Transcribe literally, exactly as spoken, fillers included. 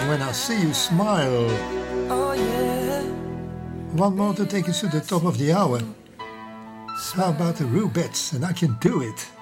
When I See You Smile. Oh yeah. One more to take us to the top of the hour. How about the Rubettes and I Can Do It?